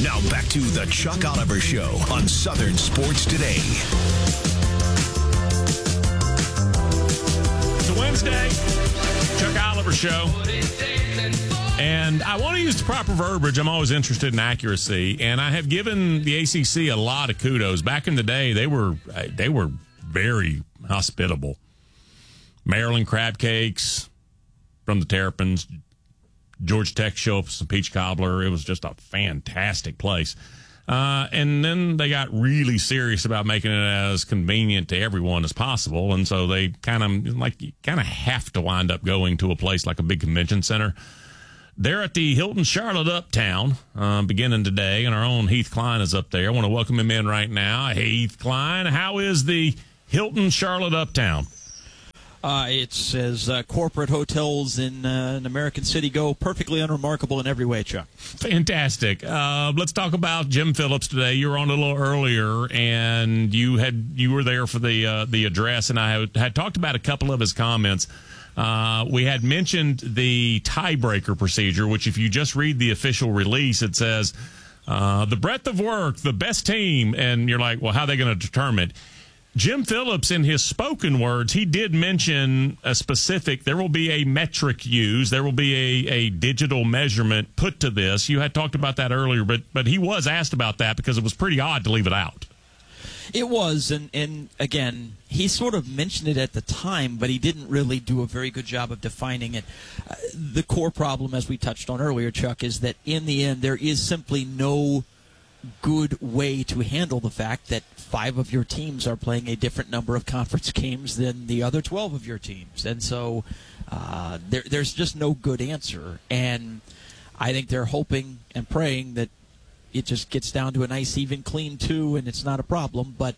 Now back to the Chuck Oliver Show on Southern Sports Today. It's a Wednesday, Chuck Oliver Show. And I want to use the proper verbiage. I'm always interested in accuracy. And I have given the ACC a lot of kudos. Back in the day, they were very hospitable. Maryland crab cakes from the Terrapins. Georgia Tech show up with some peach cobbler. It was just a fantastic place. And then they got really serious about making it as convenient to everyone as possible. And so they kind of have to wind up going to a place like a big convention center. They're at the Hilton Charlotte Uptown beginning today, and our own Heath Klein is up there. I want to welcome him in right now. Hey, Heath Klein, how is the Hilton Charlotte Uptown? It's as corporate hotels in an American city go, perfectly unremarkable in every way, Chuck. Fantastic. Let's talk about Jim Phillips today. You were on a little earlier, and you were there for the address, and I had talked about a couple of his comments. We had mentioned the tiebreaker procedure, which if you just read the official release, it says the breadth of work, the best team, and you're like, well, how are they going to determine it? Jim Phillips, in his spoken words, he did mention a specific, there will be a metric used, there will be a digital measurement put to this. You had talked about that earlier, but he was asked about that because it was pretty odd to leave it out. It was, and again, he sort of mentioned it at the time, but he didn't really do a very good job of defining it. The core problem, as we touched on earlier, Chuck, is that in the end, there is simply no good way to handle the fact that 5 of your teams are playing a different number of conference games than the other 12 of your teams. And so there's just no good answer. And I think they're hoping and praying that it just gets down to a nice, even, clean 2, and it's not a problem. But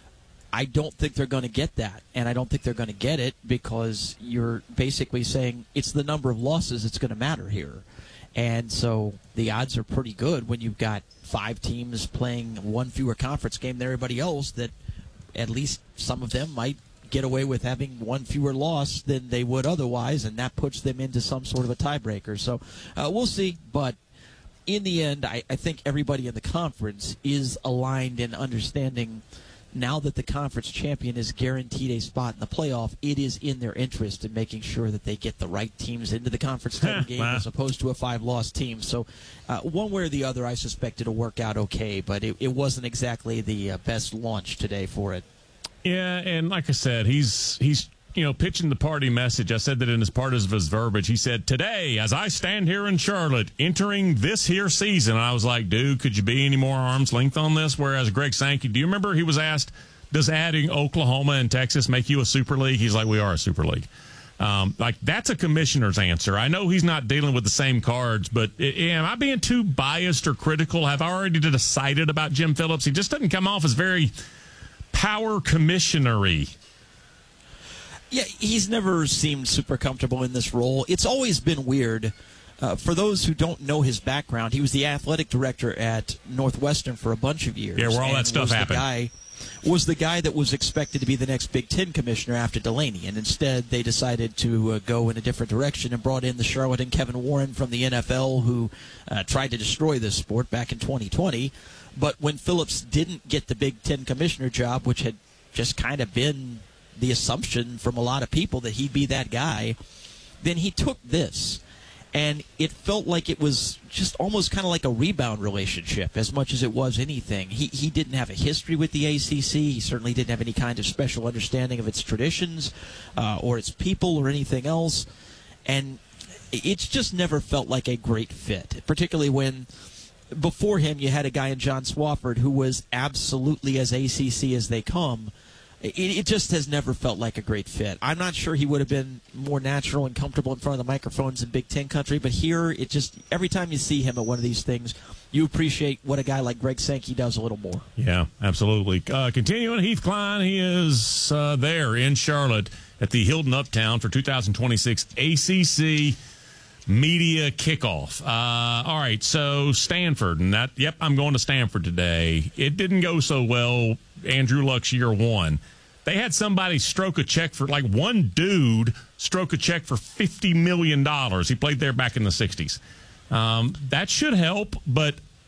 I don't think they're going to get that. And I don't think they're going to get it because you're basically saying it's the number of losses that's going to matter here. And so the odds are pretty good when you've got 5 teams playing 1 fewer conference game than everybody else, that at least some of them might get away with having 1 fewer loss than they would otherwise, and that puts them into some sort of a tiebreaker. So we'll see, but in the end, I think everybody in the conference is aligned in understanding now that the conference champion is guaranteed a spot in the playoff, it is in their interest in making sure that they get the right teams into the conference title game as opposed to a 5-loss team. So one way or the other, I suspect it'll work out okay, but it wasn't exactly the best launch today for it. Yeah, and like I said, he's pitching the party message. I said that in his part of his verbiage. He said, today, as I stand here in Charlotte, entering this here season, and I was like, dude, could you be any more arm's length on this? Whereas Greg Sankey, do you remember he was asked, does adding Oklahoma and Texas make you a super league? He's like, we are a super league. That's a commissioner's answer. I know he's not dealing with the same cards, but am I being too biased or critical? Have I already decided about Jim Phillips? He just doesn't come off as very power commissioner-y. Yeah, he's never seemed super comfortable in this role. It's always been weird. For those who don't know his background, he was the athletic director at Northwestern for a bunch of years. Yeah, where all that stuff happened. Was the guy that was expected to be the next Big Ten commissioner after Delaney, and instead they decided to go in a different direction and brought in the charlatan Kevin Warren from the NFL, who tried to destroy this sport back in 2020. But when Phillips didn't get the Big Ten commissioner job, which had just kind of been the assumption from a lot of people that he'd be that guy, then he took this. And it felt like it was just almost kind of like a rebound relationship as much as it was anything. He didn't have a history with the ACC. He certainly didn't have any kind of special understanding of its traditions or its people or anything else. And it's just never felt like a great fit, particularly when before him you had a guy in John Swofford who was absolutely as ACC as they come. It just has never felt like a great fit. I'm not sure he would have been more natural and comfortable in front of the microphones in Big Ten country, but here, it just, every time you see him at one of these things, you appreciate what a guy like Greg Sankey does a little more. Yeah, absolutely. Continuing, Heath Klein, he is there in Charlotte at the Hilton Uptown for 2026 ACC Media Kickoff. All right, so Stanford, and I'm going to Stanford today. It didn't go so well, Andrew Luck's year 1. They had somebody stroke a check for, like one dude stroke a check for $50 million. He played there back in the 60s. That should help, but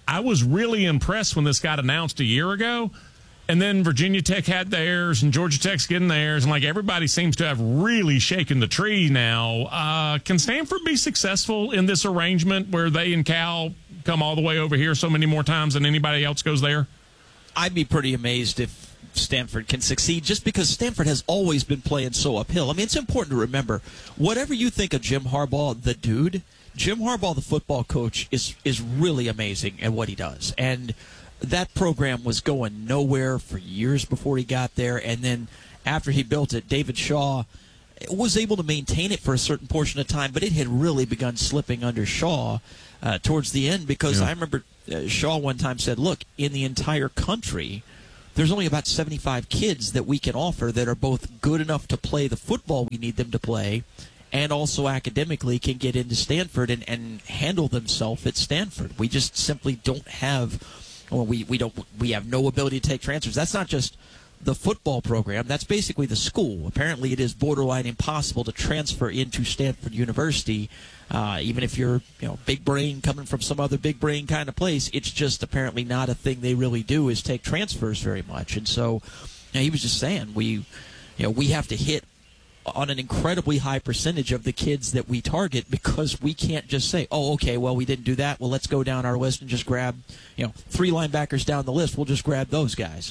I was really impressed when this got announced a year ago. And then Virginia Tech had theirs, and Georgia Tech's getting theirs, and like everybody seems to have really shaken the tree now. Can Stanford be successful in this arrangement where they and Cal come all the way over here so many more times than anybody else goes there? I'd be pretty amazed if Stanford can succeed, just because Stanford has always been playing so uphill. I mean, it's important to remember, whatever you think of Jim Harbaugh, the dude, Jim Harbaugh, the football coach, is really amazing at what he does. And that program was going nowhere for years before he got there, and then after he built it, David Shaw was able to maintain it for a certain portion of time, but it had really begun slipping under Shaw towards the end, because I remember Shaw one time said, look, in the entire country, there's only about 75 kids that we can offer that are both good enough to play the football we need them to play and also academically can get into Stanford and handle themselves at Stanford. We just simply don't have... Well, we have no ability to take transfers. That's not just the football program. That's basically the school. Apparently, it is borderline impossible to transfer into Stanford University, even if you're big brain coming from some other big brain kind of place. It's just apparently not a thing they really do, is take transfers very much. And so, he was just saying we have to hit on an incredibly high percentage of the kids that we target, because we can't just say, oh, okay, well, we didn't do that. Well, let's go down our list and just grab, 3 linebackers down the list. We'll just grab those guys.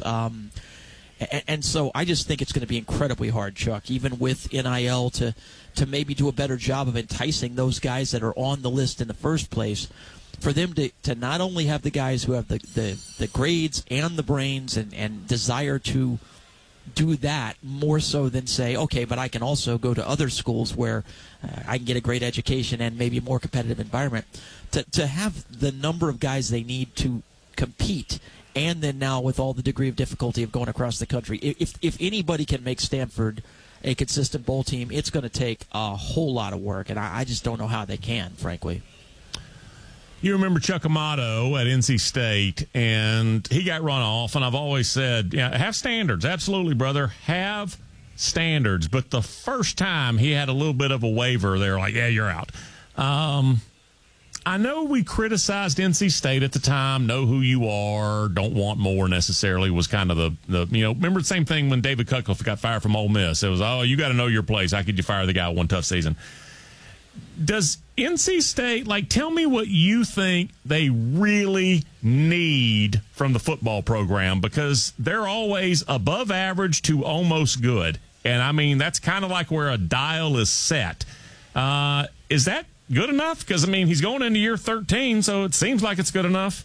And so I just think it's going to be incredibly hard, Chuck, even with NIL, to maybe do a better job of enticing those guys that are on the list in the first place, for them to not only have the guys who have the grades and the brains and desire to do that, more so than say, okay, but I can also go to other schools where I can get a great education and maybe a more competitive environment. To have the number of guys they need to compete, and then now with all the degree of difficulty of going across the country, if anybody can make Stanford a consistent bowl team, it's going to take a whole lot of work, and I just don't know how they can, frankly. You remember Chuck Amato at NC State, and he got run off, and I've always said, have standards. Absolutely, brother. Have standards. But the first time he had a little bit of a waiver, they were like, yeah, you're out. I know we criticized NC State at the time, know who you are, don't want more necessarily, was kind of the remember the same thing when David Cutcliffe got fired from Ole Miss. It was, you got to know your place. How could you fire the guy one tough season? Does NC State, tell me what you think they really need from the football program, because they're always above average to almost good. And, I mean, that's kind of like where a dial is set. Is that good enough? Because, he's going into year 13, so it seems like it's good enough.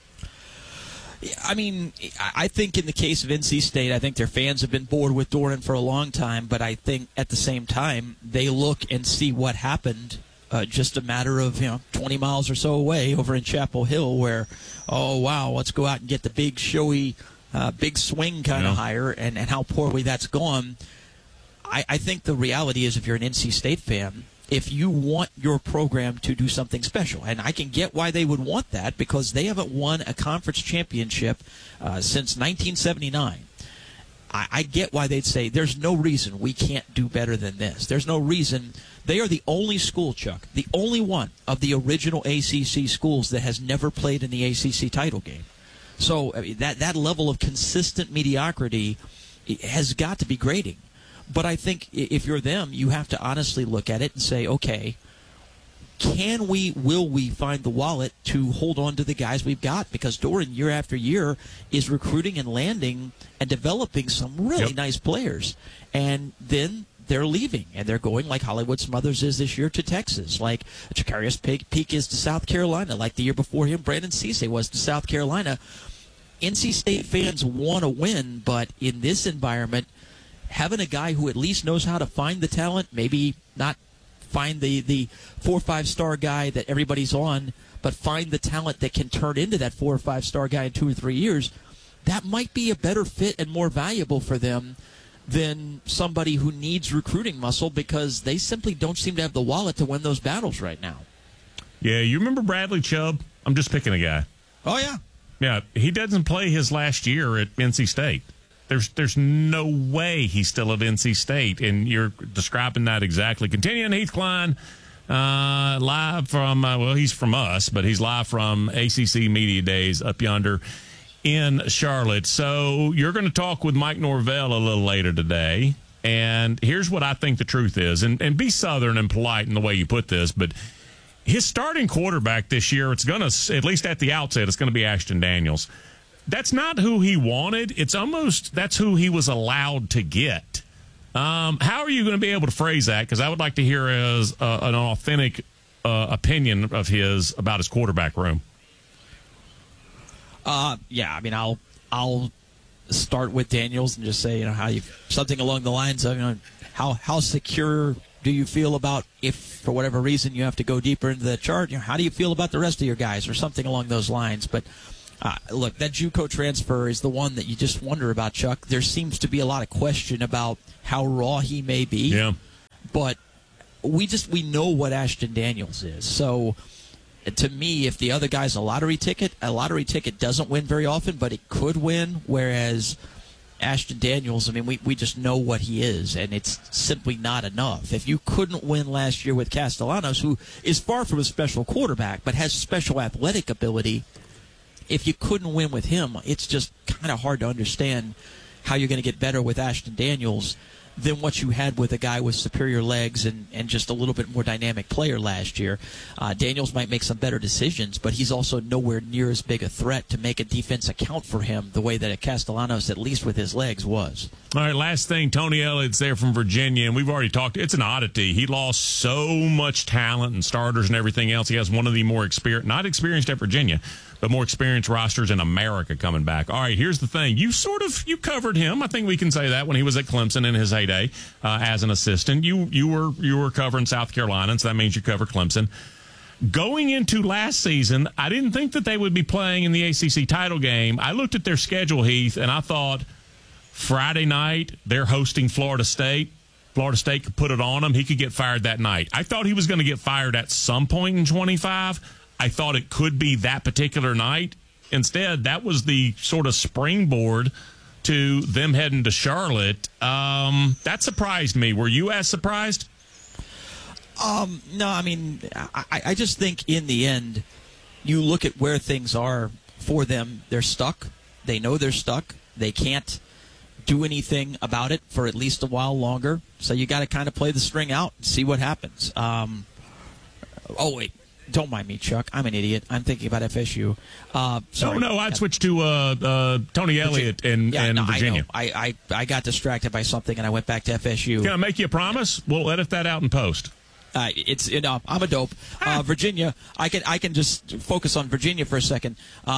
I mean, I think in the case of NC State, I think their fans have been bored with Doeren for a long time, but I think at the same time, they look and see what happened just a matter of 20 miles or so away over in Chapel Hill, where, oh, wow, let's go out and get the big, showy, big swing kind of hire, and how poorly that's gone. I think the reality is, if you're an NC State fan, if you want your program to do something special, and I can get why they would want that, because they haven't won a conference championship since 1979. I get why they'd say there's no reason we can't do better than this. There's no reason. They are the only school, Chuck, the only one of the original ACC schools that has never played in the ACC title game. So that level of consistent mediocrity has got to be grating. But I think if you're them, you have to honestly look at it and say, okay, will we find the wallet to hold on to the guys we've got? Because Doeren, year after year, is recruiting and landing and developing some really nice players. And then they're leaving, and they're going, like Hollywood Smothers is this year, to Texas, like Jacarius Peak is to South Carolina, like the year before him, Brandon Cisse was to South Carolina. NC State fans want to win, but in this environment, having a guy who at least knows how to find the talent, maybe not find the 4 or 5 star guy that everybody's on, but find the talent that can turn into that 4 or 5 star guy in 2 or 3 years, that might be a better fit and more valuable for them than somebody who needs recruiting muscle, because they simply don't seem to have the wallet to win those battles right now. Yeah, you remember Bradley Chubb? I'm just picking a guy. Oh, yeah. Yeah, he doesn't play his last year at NC State. There's no way he's still at NC State, and you're describing that exactly. Continuing, Heath Klein, live from, he's from us, but he's live from ACC Media Days up yonder in Charlotte. So you're going to talk with Mike Norvell a little later today. And here's what I think the truth is. And be Southern and polite in the way you put this, but his starting quarterback this year, it's going to, at least at the outset, it's going to be Ashton Daniels. That's not who he wanted. It's almost that's who he was allowed to get. How are you going to be able to phrase that? Because I would like to hear an authentic opinion of his about his quarterback room. Yeah, I mean, I'll start with Daniels and just say, how you something along the lines of, how secure do you feel about if for whatever reason you have to go deeper into the chart? How do you feel about the rest of your guys, or something along those lines? But look, that JUCO transfer is the one that you just wonder about, Chuck. There seems to be a lot of question about how raw he may be. Yeah. But we know what Ashton Daniels is. So to me, if the other guy's a lottery ticket doesn't win very often, but it could win, whereas Ashton Daniels, I mean, we just know what he is, and it's simply not enough. If you couldn't win last year with Castellanos, who is far from a special quarterback but has special athletic ability, if you couldn't win with him, it's just kind of hard to understand how you're going to get better with Ashton Daniels than what you had with a guy with superior legs and just a little bit more dynamic player last year. Daniels might make some better decisions, but he's also nowhere near as big a threat to make a defense account for him the way that a Castellanos, at least with his legs, was. All right, last thing, Tony Elliott's there from Virginia, and we've already talked. It's an oddity. He lost so much talent and starters and everything else. He has one of the more not experienced at Virginia, but more experienced rosters in America coming back. All right, here's the thing. You covered him. I think we can say that when he was at Clemson in his heyday as an assistant. You were covering South Carolina, so that means you covered Clemson. Going into last season, I didn't think that they would be playing in the ACC title game. I looked at their schedule, Heath, and I thought Friday night they're hosting Florida State. Florida State could put it on him. He could get fired that night. I thought he was going to get fired at some point in 25. I thought it could be that particular night. Instead, that was the sort of springboard to them heading to Charlotte. That surprised me. Were you as surprised? No, I mean, I just think in the end, you look at where things are for them. They're stuck. They know they're stuck. They can't do anything about it for at least a while longer. So you got to kind of play the string out and see what happens. Oh, wait. Don't mind me, Chuck. I'm an idiot. I'm thinking about FSU. Sorry. No, I'd switch to Tony Elliott and Virginia. I got distracted by something, and I went back to FSU. Can I make you a promise? We'll edit that out in post. I'm a dope. Virginia, I can just focus on Virginia for a second.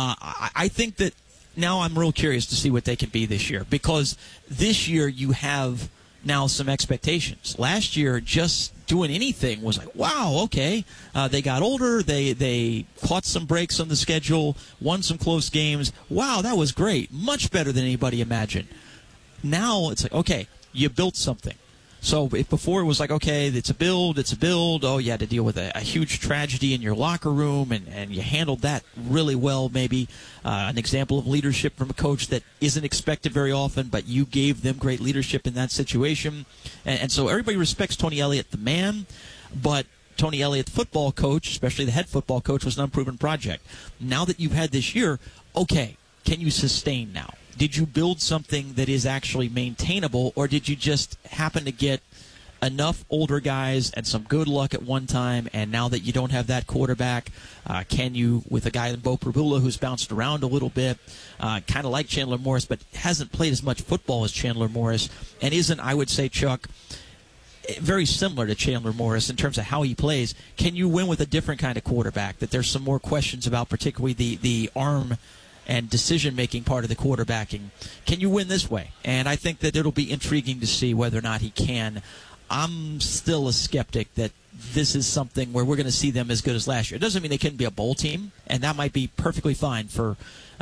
I think that now I'm real curious to see what they can be this year, because this year you have now some expectations. Last year, just doing anything was like, wow, okay. They got older. They caught some breaks on the schedule, won some close games. Wow, that was great. Much better than anybody imagined. Now it's like, okay, you built something. So if before it was like, okay, it's a build. Oh, you had to deal with a huge tragedy in your locker room, and you handled that really well, maybe. An example of leadership from a coach that isn't expected very often, but you gave them great leadership in that situation. And so everybody respects Tony Elliott, the man, but Tony Elliott, the football coach, especially the head football coach, was an unproven project. Now that you've had this year, okay, can you sustain now? Did you build something that is actually maintainable, or did you just happen to get enough older guys and some good luck at one time, and now that you don't have that quarterback, can you, with a guy like Bo Prabula who's bounced around a little bit, kind of like Chandler Morris, but hasn't played as much football as Chandler Morris, and isn't, I would say, Chuck, very similar to Chandler Morris in terms of how he plays. Can you win with a different kind of quarterback that there's some more questions about, particularly the arm and decision-making part of the quarterbacking? Can you win this way? And I think that it'll be intriguing to see whether or not he can. I'm still a skeptic that this is something where we're going to see them as good as last year. It doesn't mean they couldn't be a bowl team, and that might be perfectly fine for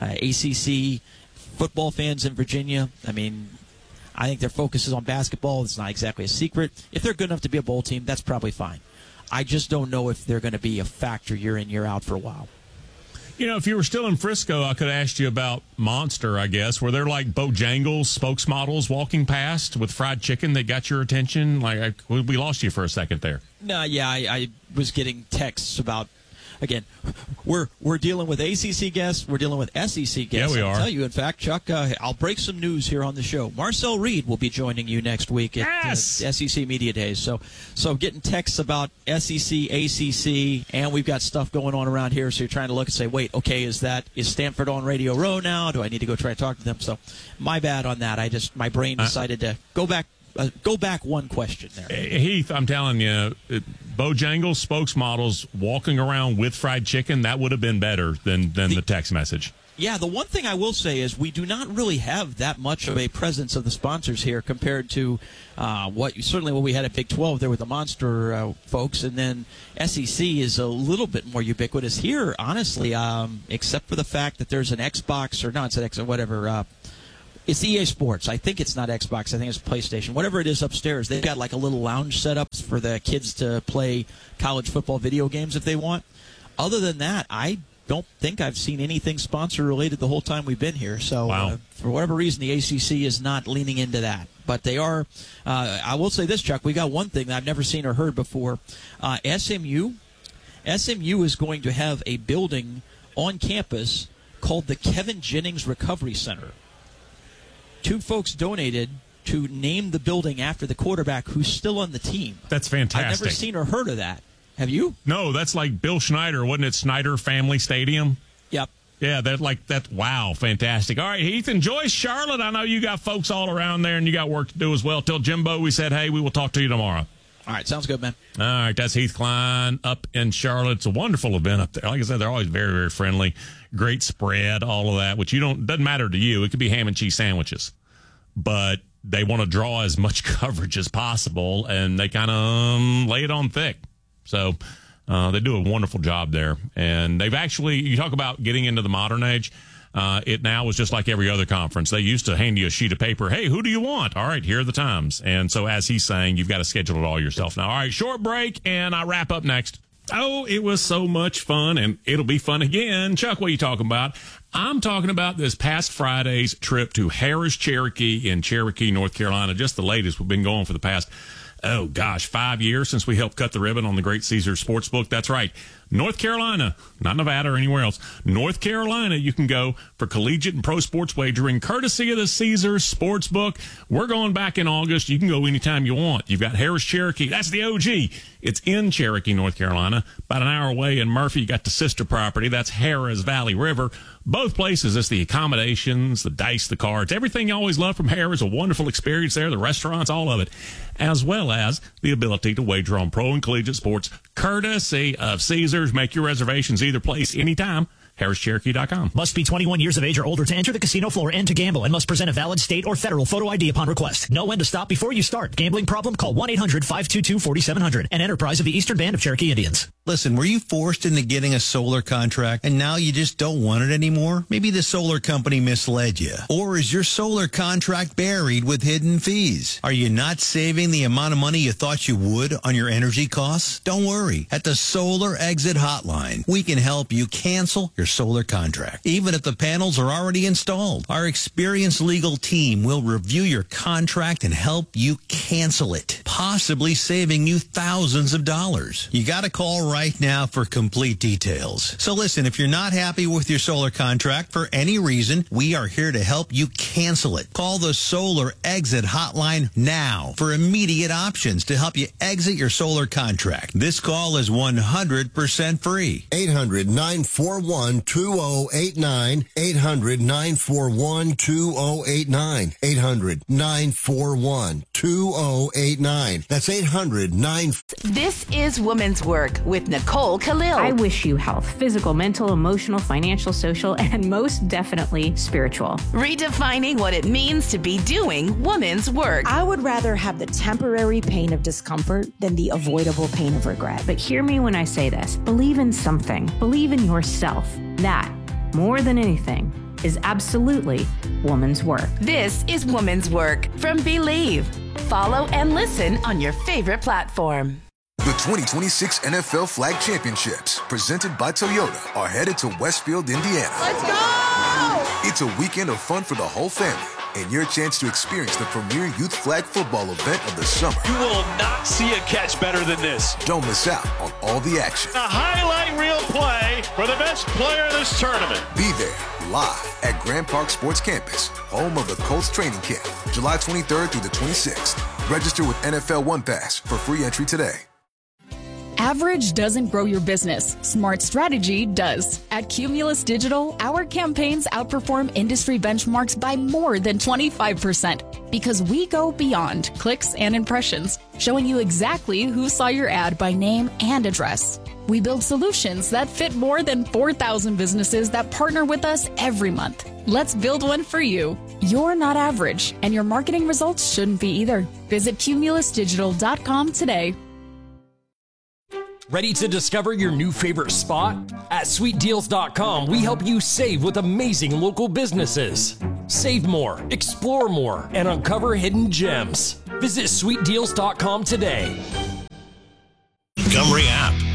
ACC football fans in Virginia. I mean, I think their focus is on basketball. It's not exactly a secret. If they're good enough to be a bowl team, that's probably fine. I just don't know if they're going to be a factor year in, year out for a while. If you were still in Frisco, I could have asked you about Monster, I guess. Were there like Bojangles spokesmodels walking past with fried chicken that got your attention? We lost you for a second there. No, yeah, I was getting texts about, again, we're dealing with ACC guests, we're dealing with SEC guests. Yeah, we are. I'll tell you, in fact, Chuck, I'll break some news here on the show. Marcel Reed will be joining you next week at SEC Media Days. So getting texts about SEC, ACC, and we've got stuff going on around here, so you're trying to look and say, wait, okay, is Stanford on Radio Row now? Do I need to go try to talk to them? So my bad on that. My brain decided to go back one question there. Heath, I'm telling you, Bojangles spokesmodels walking around with fried chicken, that would have been better than the text message. Yeah, the one thing I will say is we do not really have that much of a presence of the sponsors here compared to what we had at Big 12 there with the Monster folks, and then SEC is a little bit more ubiquitous here, honestly, except for the fact that there's an Xbox, or no, it's an X, whatever. It's EA Sports. I think it's not Xbox. I think it's PlayStation. Whatever it is upstairs, they've got like a little lounge setup for the kids to play college football video games if they want. Other than that, I don't think I've seen anything sponsor-related the whole time we've been here. So for whatever reason, the ACC is not leaning into that. But they are, I will say this, Chuck, we got one thing that I've never seen or heard before. SMU is going to have a building on campus called the Kevin Jennings Recovery Center. 2 folks donated to name the building after the quarterback who's still on the team. That's fantastic. I've never seen or heard of that. Have you? No, that's like Bill Schneider, wasn't it? Snyder Family Stadium? Yep. Yeah, wow, fantastic. All right, Heath, enjoy Charlotte. I know you got folks all around there and you got work to do as well. Tell Jimbo we said, hey, we will talk to you tomorrow. All right, sounds good, man. All right, that's Heath Klein up in Charlotte. It's a wonderful event up there. Like I said, they're always very, very friendly. Great spread, all of that, which doesn't matter to you. It could be ham and cheese sandwiches. But they want to draw as much coverage as possible, and they kind of lay it on thick. So they do a wonderful job there. And they've actually, you talk about getting into the modern age, it now is just like every other conference. They used to hand you a sheet of paper. Hey, who do you want? All right, here are the times. And so as he's saying, you've got to schedule it all yourself now. All right, short break, and I wrap up next. Oh, it was so much fun, and it'll be fun again. Chuck, what are you talking about? I'm talking about this past Friday's trip to Harrah's Cherokee in Cherokee, North Carolina. Just the latest. We've been going for the past, 5 years since we helped cut the ribbon on the Great Caesars Sportsbook. That's right. North Carolina, not Nevada or anywhere else. North Carolina, you can go for collegiate and pro sports wagering courtesy of the Caesars Sportsbook. We're going back in August. You can go anytime you want. You've got Harrah's Cherokee. That's the OG. It's in Cherokee, North Carolina. About an hour away in Murphy, you got the sister property. That's Harrah's Valley River. Both places, it's the accommodations, the dice, the cards, everything you always love from Harrah's. A wonderful experience there. The restaurants, all of it. As well as the ability to wager on pro and collegiate sports courtesy of Caesars. Make your reservations either place, anytime. HarrahsCherokee.com. Must be 21 years of age or older to enter the casino floor and to gamble, and must present a valid state or federal photo ID upon request. Know when to stop before you start. Gambling problem? Call 1-800-522-4700. An enterprise of the Eastern Band of Cherokee Indians. Listen, were you forced into getting a solar contract and now you just don't want it anymore? Maybe the solar company misled you. Or is your solar contract buried with hidden fees? Are you not saving the amount of money you thought you would on your energy costs? Don't worry. At the Solar Exit Hotline, we can help you cancel your solar contract, even if the panels are already installed. Our experienced legal team will review your contract and help you cancel it, possibly saving you thousands of dollars. You got to call right now for complete details. So listen, if you're not happy with your solar contract for any reason, we are here to help you cancel it. Call the Solar Exit Hotline now for immediate options to help you exit your solar contract. This call is 100% free. 800-941-2089. 800-941-2089. 800-941-2089. That's 800-9. This is Women's Work with Nicole Khalil. I wish you health, physical, mental, emotional, financial, social, and most definitely spiritual. Redefining what it means to be doing women's work. I would rather have the temporary pain of discomfort than the avoidable pain of regret. But hear me when I say this. Believe in something. Believe in yourself. That, more than anything, is absolutely woman's work. This is Women's Work from Believe. Follow and listen on your favorite platform. The 2026 NFL Flag Championships, presented by Toyota, are headed to Westfield, Indiana. Let's go! It's a weekend of fun for the whole family, and your chance to experience the premier youth flag football event of the summer. You will not see a catch better than this. Don't miss out on all the action. A highlight reel play for the best player of this tournament. Be there, live at Grand Park Sports Campus, home of the Colts training camp, July 23rd through the 26th. Register with NFL One Pass for free entry today. Average doesn't grow your business. Smart strategy does. At Cumulus Digital, our campaigns outperform industry benchmarks by more than 25% because we go beyond clicks and impressions, showing you exactly who saw your ad by name and address. We build solutions that fit more than 4,000 businesses that partner with us every month. Let's build one for you. You're not average, and your marketing results shouldn't be either. Visit cumulusdigital.com today. Ready to discover your new favorite spot? At sweetdeals.com, we help you save with amazing local businesses. Save more, explore more, and uncover hidden gems. Visit sweetdeals.com today. Montgomery app.